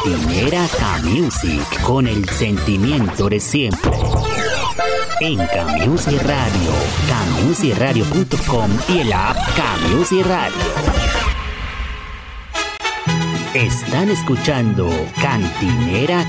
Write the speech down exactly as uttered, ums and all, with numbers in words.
Cantinera K-Music, con el sentimiento de siempre. En K-Music Radio, K Music Radio punto com y el app K-Music Radio. Están escuchando Cantinera